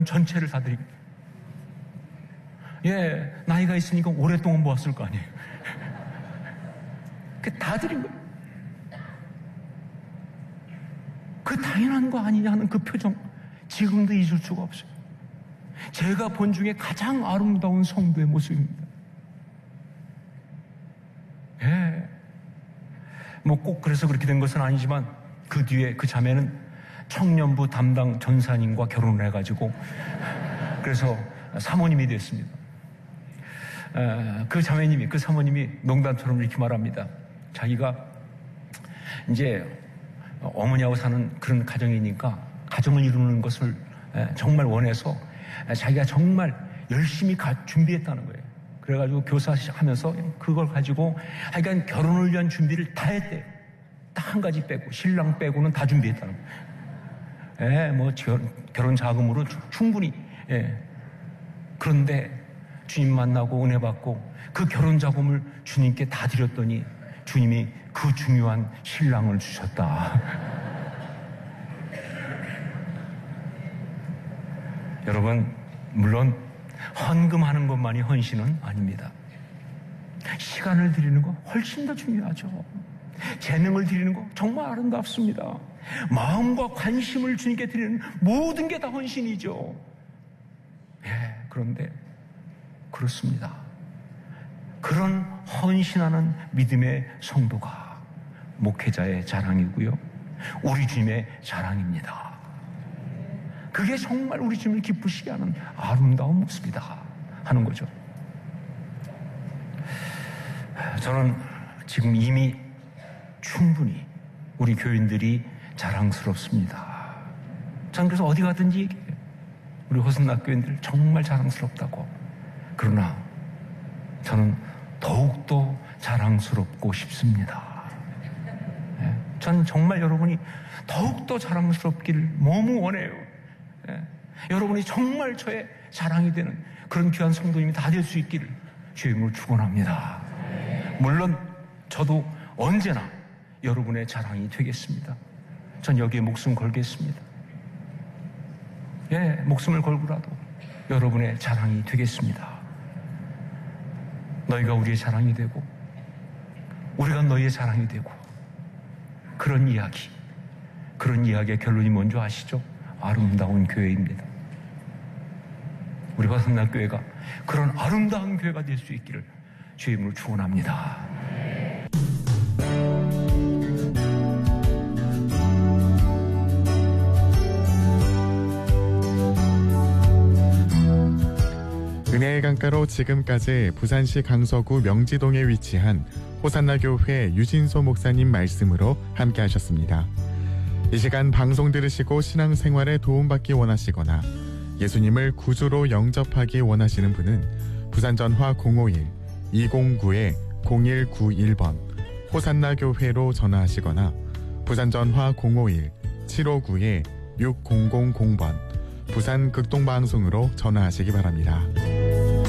전체를 다 드립니다. 예, 나이가 있으니까 오랫동안 모았을 거 아니에요. 그 다 드린 거예요. 그 당연한 거 아니냐 하는 그 표정, 지금도 잊을 수가 없어요. 제가 본 중에 가장 아름다운 성도의 모습입니다. 예. 뭐 꼭 그래서 그렇게 된 것은 아니지만 그 뒤에 그 자매는 청년부 담당 전사님과 결혼을 해가지고 그래서 사모님이 됐습니다. 그 자매님이, 그 사모님이 농담처럼 이렇게 말합니다. 자기가 이제 어머니하고 사는 그런 가정이니까 가정을 이루는 것을 정말 원해서 자기가 정말 열심히 준비했다는 거예요. 그래가지고 교사하면서 그걸 가지고 하여간 결혼을 위한 준비를 다 했대요. 딱 한 가지 빼고, 신랑 빼고는 다 준비했다는 거예요. 예, 뭐 결혼 자금으로 충분히. 예. 그런데 주님 만나고 은혜 받고 그 결혼 자금을 주님께 다 드렸더니 주님이 그 중요한 신랑을 주셨다. 여러분, 물론 헌금하는 것만이 헌신은 아닙니다. 시간을 드리는 거 훨씬 더 중요하죠. 재능을 드리는 거 정말 아름답습니다. 마음과 관심을 주님께 드리는 모든 게 다 헌신이죠. 예, 그런데 그렇습니다. 그런 헌신하는 믿음의 성도가 목회자의 자랑이고요, 우리 주님의 자랑입니다. 그게 정말 우리 주님을 기쁘시게 하는 아름다운 모습이다 하는 거죠. 저는 지금 이미 충분히 우리 교인들이 자랑스럽습니다. 저는 그래서 어디 가든지 얘기해요. 우리 호선락 교인들 정말 자랑스럽다고. 그러나 저는 더욱더 자랑스럽고 싶습니다. 예, 저는 정말 여러분이 더욱더 자랑스럽기를 너무 원해요. 예, 여러분이 정말 저의 자랑이 되는 그런 귀한 성도님이 다 될 수 있기를 주의 이름으로 축원합니다. 물론 저도 언제나 여러분의 자랑이 되겠습니다. 전 여기에 목숨 걸겠습니다. 예, 목숨을 걸고라도 여러분의 자랑이 되겠습니다. 너희가 우리의 자랑이 되고 우리가 너희의 자랑이 되고, 그런 이야기의 결론이 뭔지 아시죠? 아름다운 교회입니다. 우리 화성날교회가 그런 아름다운 교회가 될 수 있기를 주의 이름으로 축원합니다. 은혜의 강가로 지금까지 부산시 강서구 명지동에 위치한 호산나교회 유진소 목사님 말씀으로 함께 하셨습니다. 이 시간 방송 들으시고 신앙생활에 도움받기 원하시거나 예수님을 구주로 영접하기 원하시는 분은 부산전화 051-209-0191번 호산나교회로 전화하시거나 부산전화 051-759-6000번 부산극동방송으로 전화하시기 바랍니다.